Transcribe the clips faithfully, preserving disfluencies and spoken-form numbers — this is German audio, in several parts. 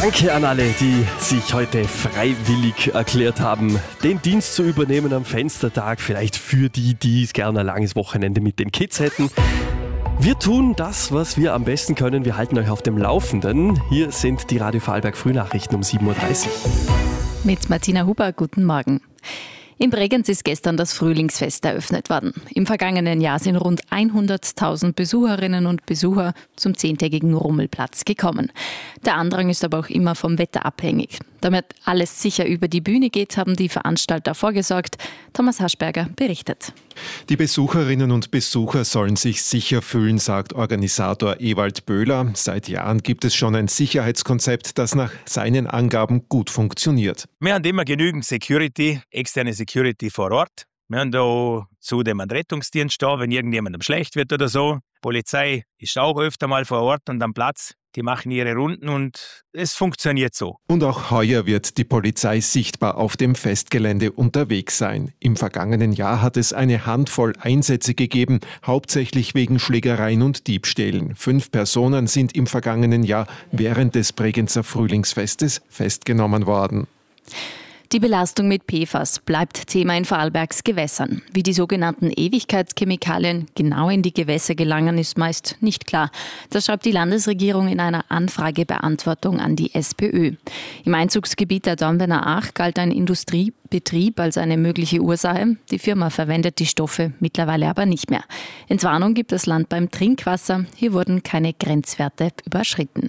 Danke an alle, die sich heute freiwillig erklärt haben, den Dienst zu übernehmen am Fenstertag. Vielleicht für die, die es gerne ein langes Wochenende mit den Kids hätten. Wir tun das, was wir am besten können. Wir halten euch auf dem Laufenden. Hier sind die Radio Vorarlberg Frühnachrichten um sieben Uhr dreißig. Mit Martina Huber, guten Morgen. In Bregenz ist gestern das Frühlingsfest eröffnet worden. Im vergangenen Jahr sind rund hunderttausend Besucherinnen und Besucher zum zehntägigen Rummelplatz gekommen. Der Andrang ist aber auch immer vom Wetter abhängig. Damit alles sicher über die Bühne geht, haben die Veranstalter vorgesorgt. Thomas Haschberger berichtet. Die Besucherinnen und Besucher sollen sich sicher fühlen, sagt Organisator Ewald Böhler. Seit Jahren gibt es schon ein Sicherheitskonzept, das nach seinen Angaben gut funktioniert. Wir haben immer genügend Security, externe Security vor Ort. Wir haben da zudem einen Rettungsdienst da, wenn irgendjemandem schlecht wird oder so. Die Polizei ist auch öfter mal vor Ort und am Platz. Die machen ihre Runden und es funktioniert so. Und auch heuer wird die Polizei sichtbar auf dem Festgelände unterwegs sein. Im vergangenen Jahr hat es eine Handvoll Einsätze gegeben, hauptsächlich wegen Schlägereien und Diebstählen. Fünf Personen sind im vergangenen Jahr während des Bregenzer Frühlingsfestes festgenommen worden. Die Belastung mit P F A S bleibt Thema in Vorarlbergs Gewässern. Wie die sogenannten Ewigkeitschemikalien genau in die Gewässer gelangen, ist meist nicht klar. Das schreibt die Landesregierung in einer Anfragebeantwortung an die SPÖ. Im Einzugsgebiet der Dornbirner Aach galt ein Industriebetrieb als eine mögliche Ursache. Die Firma verwendet die Stoffe mittlerweile aber nicht mehr. Entwarnung gibt das Land beim Trinkwasser. Hier wurden keine Grenzwerte überschritten.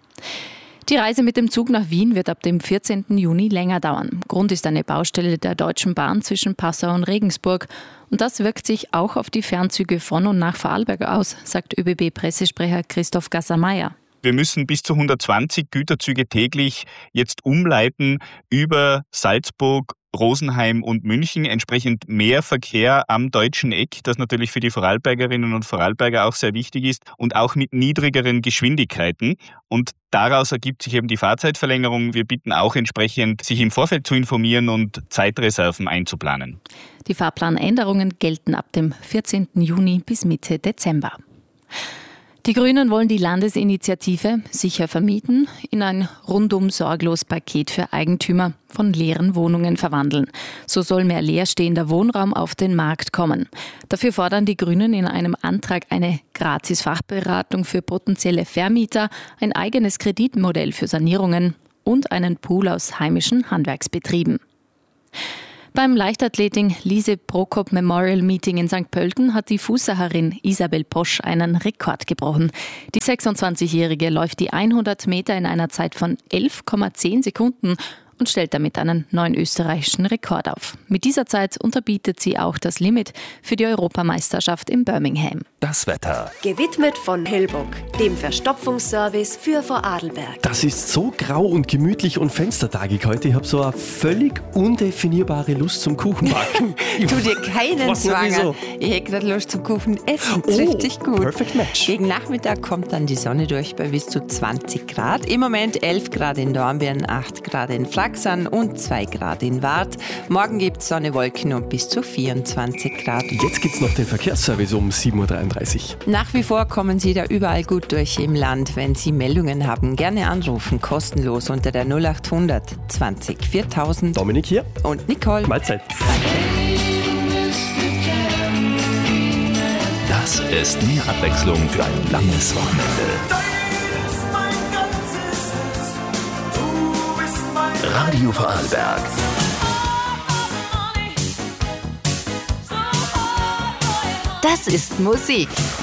Die Reise mit dem Zug nach Wien wird ab dem vierzehnten Juni länger dauern. Grund ist eine Baustelle der Deutschen Bahn zwischen Passau und Regensburg. Und das wirkt sich auch auf die Fernzüge von und nach Vorarlberg aus, sagt ÖBB-Pressesprecher Christoph Gasser-Mayer. Wir müssen bis zu hundertzwanzig Güterzüge täglich jetzt umleiten über Salzburg, Rosenheim und München, entsprechend mehr Verkehr am deutschen Eck, das natürlich für die Vorarlbergerinnen und Vorarlberger auch sehr wichtig ist und auch mit niedrigeren Geschwindigkeiten. Und daraus ergibt sich eben die Fahrzeitverlängerung. Wir bitten auch entsprechend, sich im Vorfeld zu informieren und Zeitreserven einzuplanen. Die Fahrplanänderungen gelten ab dem vierzehnten Juni bis Mitte Dezember. Die Grünen wollen die Landesinitiative Sicher vermieten in ein rundum sorglos Paket für Eigentümer von leeren Wohnungen verwandeln. So soll mehr leerstehender Wohnraum auf den Markt kommen. Dafür fordern die Grünen in einem Antrag eine Gratis-Fachberatung für potenzielle Vermieter, ein eigenes Kreditmodell für Sanierungen und einen Pool aus heimischen Handwerksbetrieben. Beim Leichtathletik-Lise-Prokop Memorial Meeting in Sankt Pölten hat die Fußsacherin Isabel Posch einen Rekord gebrochen. Die sechsundzwanzigjährige läuft die hundert Meter in einer Zeit von elf Komma zehn Sekunden und stellt damit einen neuen österreichischen Rekord auf. Mit dieser Zeit unterbietet sie auch das Limit für die Europameisterschaft in Birmingham. Das Wetter. Gewidmet von Hellbock, dem Verstopfungsservice für Vorarlberg. Das ist so grau und gemütlich und fenstertagig heute. Ich habe so eine völlig undefinierbare Lust zum Kuchenbacken. Tu dir keinen Was, Zwang an. sowieso? Ich hätte gerade Lust zum Kuchen essen. Oh, Richtig gut. perfect match. Gegen Nachmittag kommt dann die Sonne durch bei bis zu zwanzig Grad. Im Moment elf Grad in Dornbirn, acht Grad in Flaxern und zwei Grad in Waadt. Morgen gibt es Sonne, Wolken und bis zu vierundzwanzig Grad. Jetzt gibt es noch den Verkehrsservice um sieben Uhr dreiunddreißig. Nach wie vor kommen Sie da überall gut durch im Land. Wenn Sie Meldungen haben, gerne anrufen, kostenlos unter der null acht hundert zwanzig viertausend. Dominik hier. Und Nicole. Mahlzeit. Das ist mehr Abwechslung für ein langes Wochenende. Radio Vorarlberg. Das ist Musik.